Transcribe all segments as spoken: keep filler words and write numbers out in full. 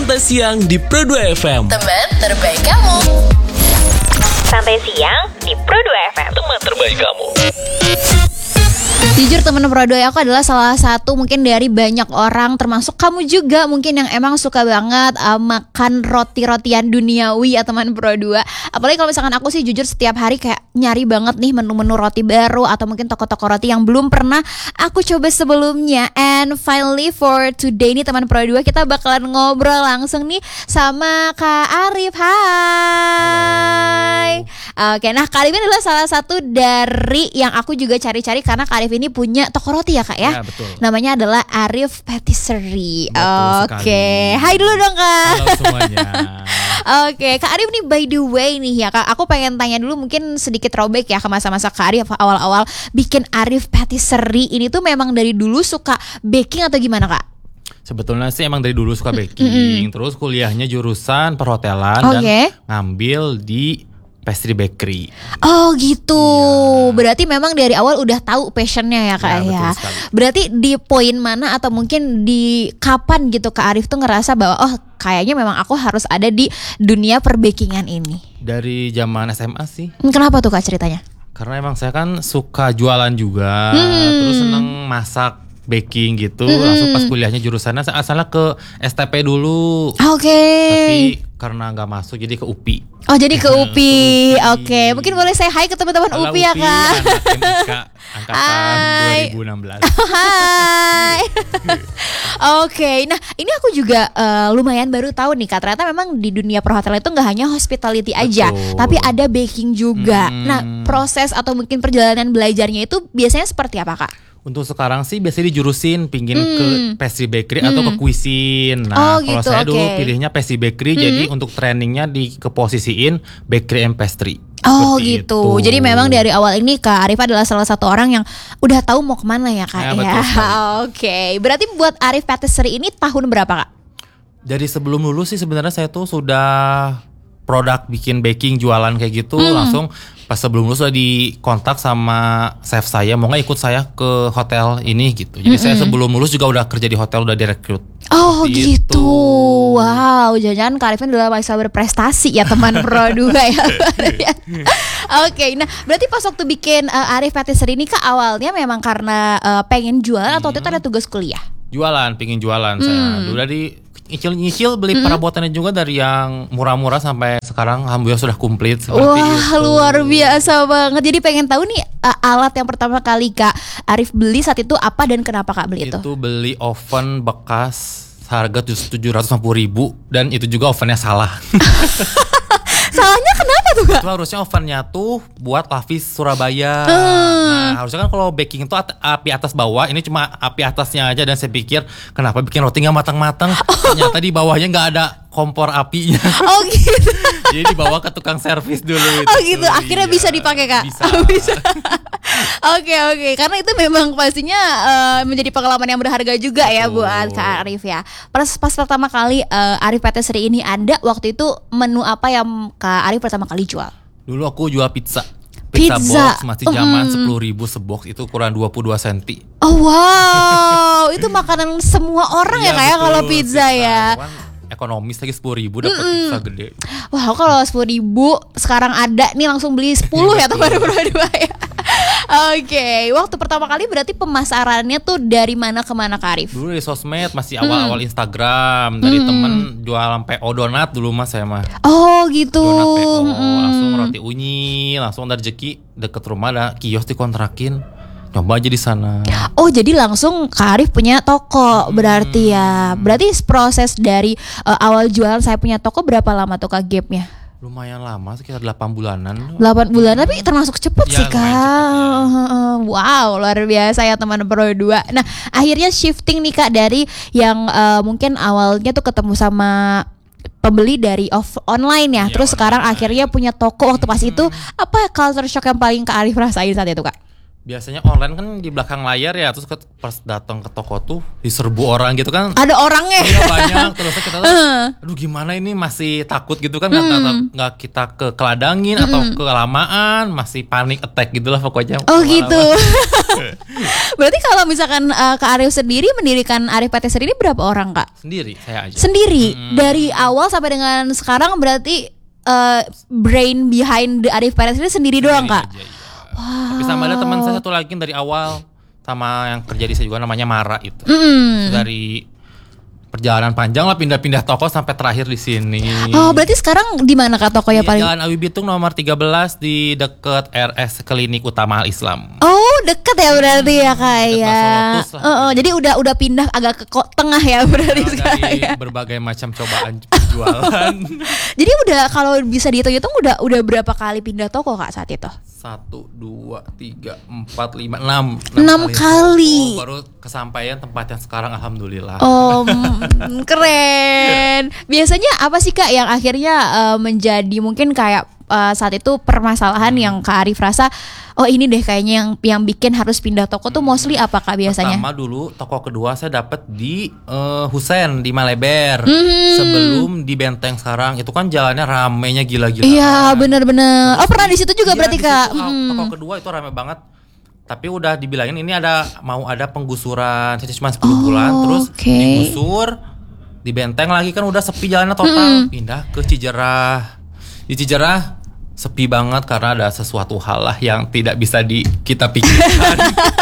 Santai Siang di Pro dua F M. Teman terbaik kamu. Santai Siang di Pro dua F M. Teman terbaik kamu. Jujur teman Pro dua aku adalah salah satu mungkin dari banyak orang, termasuk kamu juga mungkin yang emang suka banget uh, makan roti-rotian duniawi ya teman Pro dua. Apalagi kalau misalkan aku sih jujur setiap hari kayak nyari banget nih menu-menu roti baru atau mungkin toko-toko roti yang belum pernah aku coba sebelumnya. And finally for today nih teman Pro dua kita bakalan ngobrol langsung nih sama Kak Arif. Hai. Oke, nah Kak Arif ini adalah salah satu dari yang aku juga cari-cari karena Kak Arif ini punya toko roti ya Kak ya? Ya betul. Namanya adalah Arif Patisserie. Betul Oke, sekali. hai dulu dong Kak. Halo semuanya. Oke, Kak Arif nih by the way nih ya Kak, aku pengen tanya dulu mungkin sedikit throwback ya ke masa-masa Kak Arif awal-awal bikin Arif Patisserie ini tuh memang dari dulu suka baking atau gimana Kak? Sebetulnya sih emang dari dulu suka baking, terus kuliahnya jurusan perhotelan Oke. dan ngambil di pastry bakery. Oh gitu, Iya. berarti memang dari awal udah tahu passionnya ya Kak Ya, betul ya. sekali. Berarti di poin mana atau mungkin di kapan gitu Kak Arif tuh ngerasa bahwa oh kayaknya memang aku harus ada di dunia perbakingan ini. Dari zaman S M A sih. Hmm, Kenapa tuh Kak ceritanya? Karena emang saya kan suka jualan juga, Hmm. terus seneng masak baking gitu. Hmm. Langsung pas kuliahnya jurusannya saya asalnya ke S T P dulu. Oke. Tapi karena nggak masuk jadi ke U P I. Oh jadi ke U P I. Ke U P I. Oke, mungkin boleh saya hai ke teman-teman U Halo P I ya Kak. anak M I K angkatan Hai. dua ribu enam belas. Hai. Oke, nah ini aku juga eh, lumayan baru tahu nih Kak. Ternyata memang di dunia perhotelan itu nggak hanya hospitality aja, Betul. tapi ada baking juga. Hmm. Nah proses atau mungkin perjalanan belajarnya itu biasanya seperti apa Kak? Untuk sekarang sih biasanya dijurusin pingin Hmm. ke pastry bakery atau ke cuisine. Oh, Nah, kalau gitu, saya dulu oke. pilihnya pastry bakery, jadi untuk trainingnya di keposisiin bakery and pastry. Oh Seperti gitu. itu. Jadi memang dari awal ini Kak Arif adalah salah satu orang yang udah tahu mau kemana ya Kak Ya, ya. betul sekali. Oke. Berarti buat Arif Patisserie ini tahun berapa Kak? Dari sebelum lulus sih sebenarnya saya tuh sudah produk bikin baking jualan kayak gitu, Hmm. langsung pas sebelum lulus udah dikontak sama chef saya mau nggak ikut saya ke hotel ini gitu. Jadi saya sebelum lulus juga udah kerja di hotel, udah direkrut. Oh Seperti gitu. itu. Wow, jangan-jangan Kak Arif ini adalah mahasiswa berprestasi ya teman Pro dua ya. Oke, nah berarti pas waktu bikin uh, Arif Patisserie ini Kak awalnya memang karena uh, pengen jualan atau waktu itu ada tugas kuliah? Jualan, pingin jualan Hmm. saya. Dulu dari nyicil-nyicil beli perabotannya juga dari yang murah-murah sampai sekarang alhamdulillah sudah komplit seperti Wah itu. luar biasa banget. Jadi pengen tahu nih uh, alat yang pertama kali Kak Arif beli saat itu apa dan kenapa Kak beli itu? Itu beli oven bekas harga tujuh ratus lima puluh ribu dan itu juga ovennya salah. Salahnya kenapa tuh Kak? Itu harusnya ovennya tuh buat Lavis Surabaya. Hmm. Nah harusnya kan kalau baking itu at- api atas bawah, ini cuma api atasnya aja. Dan saya pikir kenapa bikin roti gak matang-matang. Ternyata di bawahnya gak ada kompor apinya. Oh gitu. Jadi dibawa ke tukang servis dulu itu. Oh gitu, akhirnya Iya, bisa dipakai Kak? Bisa. Oh, bisa. Oke oke, karena itu memang pastinya eh, menjadi pengalaman yang berharga juga ya Betul. buat Kak Arif ya. Pas pas pertama kali eh, Arif Patisserie ini ada, waktu itu menu apa yang Kak Arif pertama kali jual? Dulu aku jual pizza. Pizza. Box masih zaman Hmm. sepuluh ribu sebox, itu ukuran dua puluh dua senti. Oh wow, itu makanan semua orang ya Iya, kayak betul, kalau pizza ya. Cuman ekonomis lagi sepuluh ribu dapat pizza gede. Wah kalau sepuluh ribu sekarang ada nih langsung beli sepuluh ya teman Pro dua ya. Oke, waktu pertama kali berarti pemasarannya tuh dari mana ke mana Kak Arif? Dulu di sosmed masih awal-awal Instagram, dari temen jualan P O donat dulu mas saya mah. Oh gitu. Donat P O, Mm. langsung roti unyi, langsung ada rezeki deket rumah ada kios dikontrakin. Coba aja di sana. Oh jadi langsung Kak Arif punya toko berarti ya. Berarti proses dari uh, awal jualan saya punya toko berapa lama tuh Kak gapnya? Lumayan lama, sekitar delapan bulanan. delapan bulan tapi termasuk cepet Ya, sih Kak. lumayan cepet, Heeh. Wow luar biasa ya teman Pro dua. Nah akhirnya shifting nih Kak dari yang uh, mungkin awalnya tuh ketemu sama pembeli dari off online ya. Iya, Terus sekarang online. akhirnya punya toko. Waktu pas itu apa culture shock yang paling Kak Arif rasain saat itu Kak? Biasanya online kan di belakang layar ya, terus ke- pas datang ke toko tuh diserbu orang gitu kan. Ada orangnya. Iya banyak, terus kita tuh, aduh gimana ini masih takut gitu kan, nggak Hmm. nggak kita ke keladangin atau kelamaan, masih panik attack gitulah pokoknya. Oh gitu. Berarti kalau misalkan uh, Kak Arif sendiri mendirikan Arif P T sendiri berapa orang Kak? Sendiri saya aja. Sendiri Hmm. dari awal sampai dengan sekarang berarti uh, brain behind the Arif P T sendiri sendiri doang Kak? Aja, iya. Tapi sama ada teman saya satu lagi dari awal sama yang kerja di saya juga namanya Mara itu. Mm. Dari perjalanan panjang lah pindah-pindah toko sampai terakhir di sini. Oh, berarti sekarang di mana Kak tokonya Di paling? Jalan Awi Bitung nomor tiga belas di deket R S Klinik Utama Al Islam. Oh, deket ya berarti ya Kak Deket ya. Bakso Lotus lah. Oh, oh, jadi udah udah pindah agak ke ko- tengah ya berarti Nah, sekarang dari ya. berbagai macam cobaan penjualan. Jadi udah kalau bisa dihitung-hitung udah udah berapa kali pindah toko Kak saat itu? Satu, dua, tiga, empat, lima, enam. Enam kali. toko. Baru kesampaian tempat yang sekarang alhamdulillah. Oh, mm, keren. Biasanya apa sih Kak yang akhirnya uh, menjadi mungkin kayak uh, saat itu permasalahan yang Kak Arif rasa oh ini deh kayaknya yang yang bikin harus pindah toko tuh mostly apa Kak biasanya? Pertama dulu toko kedua saya dapat di uh, Husein di Maleber. Mhm. Sebelum di Benteng sekarang itu kan jalannya ramenya gila-gila. Iya benar-benar. Oh pernah di situ juga Iya, berarti di Kak? situ, ah, Mm. Toko kedua itu rame banget. Tapi udah dibilangin ini ada mau ada penggusuran saya cuma sepuluh Oh, bulan terus oke. digusur di Benteng lagi kan udah sepi jalannya total. Pindah ke Cijerah. Di Cijerah sepi banget karena ada sesuatu hal lah yang tidak bisa di kita pikirkan.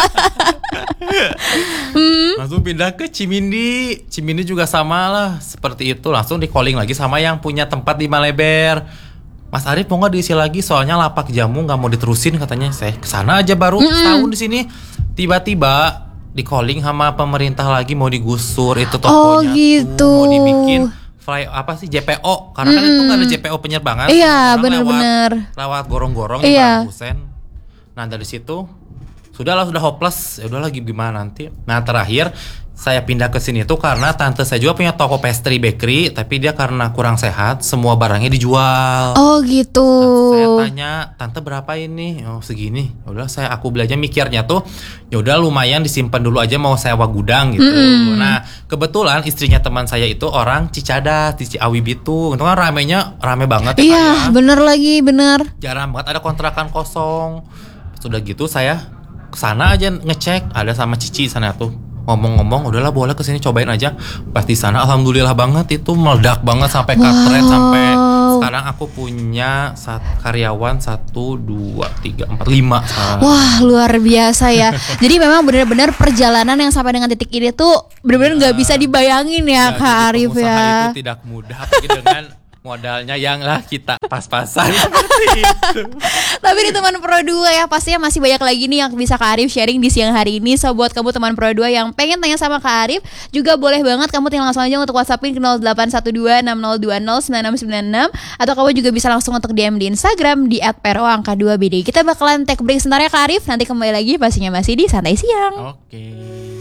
Langsung pindah ke Cimindi. Cimindi juga sama lah seperti itu. Langsung di calling lagi sama yang punya tempat di Maleber. Mas Arif mau nggak diisi lagi soalnya lapak jamu nggak mau diterusin katanya. Saya kesana aja baru setahun di sini. Tiba-tiba di calling sama pemerintah lagi mau digusur itu tokonya Oh, gitu. tuh mau dibikin fly apa sih J P O karena kan itu nggak ada J P O penyerbangan. Iya, Orang bener-bener. lewat, lewat gorong-gorong Iya. di Husein. Nah dari situ sudahlah sudah hopeless ya udah lagi gimana nanti. Nah terakhir saya pindah ke sini tuh karena tante saya juga punya toko pastry bakery tapi dia karena kurang sehat semua barangnya dijual. Oh gitu. Saya tanya tante berapa ini? Oh segini. Ya udah saya aku belajar mikirnya tuh ya udah lumayan disimpan dulu aja mau sewa gudang gitu. Mm-mm. Nah kebetulan istrinya teman saya itu orang Cicadas di Ciawi Bitung. Itu kan ramenya rame banget ya, Kak, Iya ya. bener lagi bener. Jarang banget ada kontrakan kosong. Sudah gitu saya kesana aja ngecek ada sama Cici sana tuh. Ngomong-ngomong udahlah boleh kesini cobain aja. Pas di sana alhamdulillah banget itu meledak banget sampai katret Wow. sampai sekarang aku punya sat, karyawan satu dua tiga empat lima sekarang. Wah luar biasa ya. Jadi memang benar-benar perjalanan yang sampai dengan titik ini tuh benar-benar nggak bisa dibayangin ya, Ya, Kak jadi Arif pengusaha ya. itu tidak mudah apalagi dengan modalnya yang lah kita pas-pasan seperti itu. Tapi di teman Pro dua ya pastinya masih banyak lagi nih yang bisa Kak Arif sharing di siang hari ini. So buat kamu teman Pro dua yang pengen tanya sama Kak Arif juga boleh banget kamu tinggal langsung aja untuk WhatsAppin ke nol delapan satu dua enam nol dua nol sembilan enam sembilan enam atau kamu juga bisa langsung untuk D M di Instagram di et pero angka dua b d. Kita bakalan take break sebentar ya Kak Arif. Nanti kembali lagi pastinya masih di Santai Siang. Oke.